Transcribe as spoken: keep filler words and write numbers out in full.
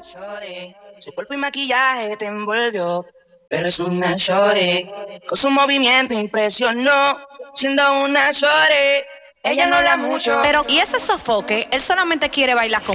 shorty. Su cuerpo y maquillaje te envolvió, pero es una shorty. Con su movimiento impresionó, siendo una shorty. Ella no la mucho. Pero, ¿y ese sofoque? Él solamente quiere bailar con